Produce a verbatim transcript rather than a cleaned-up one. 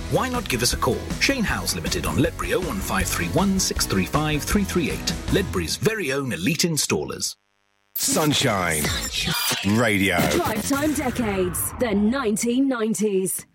Why not give us a call? Shane Howes Limited on Ledbury oh one five three one, six three five, three three eight. Ledbury's very own elite installers. Sunshine. Sunshine. Radio. Drive Time Decades. The nineteen nineties.